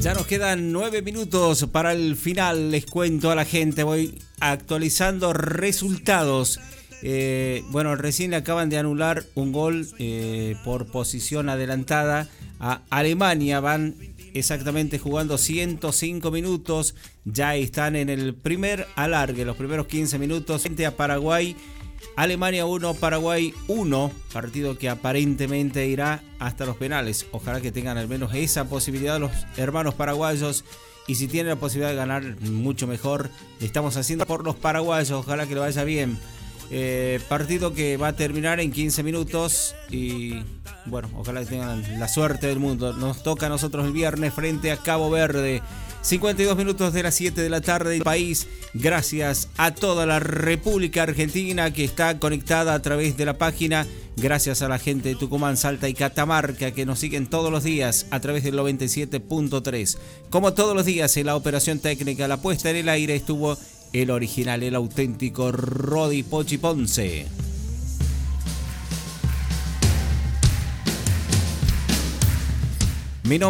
Ya nos quedan 9 minutos para el final. Les cuento a la gente, voy actualizando resultados. Recién le acaban de anular un gol por posición adelantada a Alemania. Van exactamente jugando 105 minutos. Ya están en el primer alargue, los primeros 15 minutos frente a Paraguay. Alemania 1, Paraguay 1, partido que aparentemente irá hasta los penales. Ojalá que tengan al menos esa posibilidad los hermanos paraguayos. Y si tienen la posibilidad de ganar, mucho mejor. Le estamos haciendo por los paraguayos, ojalá que le vaya bien. Partido que va a terminar en 15 minutos. Y bueno, ojalá que tengan la suerte del mundo. Nos toca a nosotros el viernes frente a Cabo Verde. 52 minutos de las 7 de la tarde del país. Gracias a toda la República Argentina que está conectada a través de la página. Gracias a la gente de Tucumán, Salta y Catamarca que nos siguen todos los días a través del 97.3. Como todos los días en la operación técnica, la puesta en el aire estuvo el original, el auténtico Rodi Pochi Ponce.